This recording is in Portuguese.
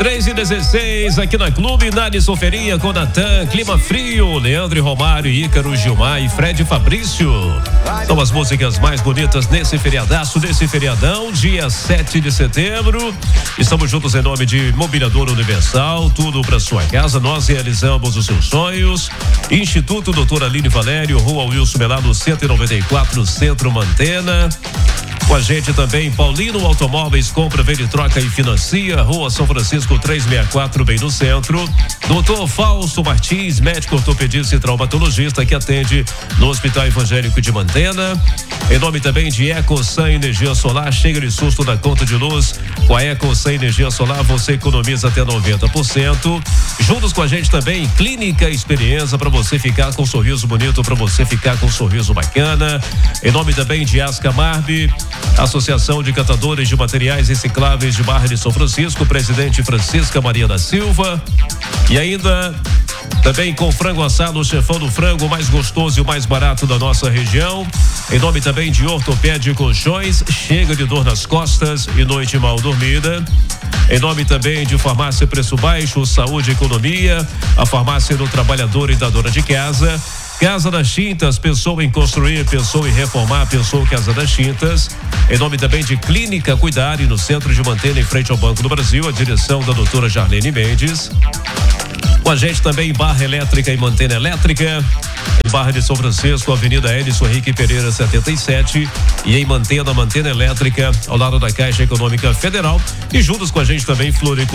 3h16 aqui na Clube, Nalisson Ferinha com Natan, Clima Frio, Leandro e Romário, Ícaro, Gilmar e Fred Fabrício. São as músicas mais bonitas nesse feriadaço, desse feriadão, dia 7 de setembro. Estamos juntos em nome de Mobiliador Universal, tudo para sua casa, nós realizamos os seus sonhos. Instituto Doutor Aline Valério, Rua Wilson Melado 194, Centro Mantena. Com a gente também Paulino Automóveis, compra, vende, troca e financia, Rua São Francisco 364, bem no centro. Doutor Fausto Martins, médico ortopedista e traumatologista, que atende no Hospital Evangélico de Mantena. Em nome também de EcoSan Energia Solar, chega de susto na conta de luz. Com a EcoSan Energia Solar você economiza até 90%. Juntos com a gente também Clínica Experiência, para você ficar com um sorriso bonito, para você ficar com um sorriso bacana. Em nome também de Ascamarbe, Associação de Catadores de Materiais Recicláveis de Barra de São Francisco, presidente Francisca Maria da Silva. E ainda também com frango assado, o chefão do frango mais gostoso e o mais barato da nossa região. Em nome também de Ortopédia Colchões, chega de dor nas costas e noite mal dormida. Em nome também de Farmácia Preço Baixo, Saúde e Economia, a farmácia do trabalhador e da dona de casa. Casa das Tintas, pensou em construir, pensou em reformar, pensou Casa das Tintas. Em nome também de Clínica Cuidar, e no centro de Mantena, em frente ao Banco do Brasil, a direção da doutora Jarlene Mendes. Com a gente também Barra Elétrica e Mantena Elétrica. Em Barra de São Francisco, Avenida Edson Henrique Pereira 77. E em Mantena Elétrica, ao lado da Caixa Econômica Federal. E juntos com a gente também Floricultura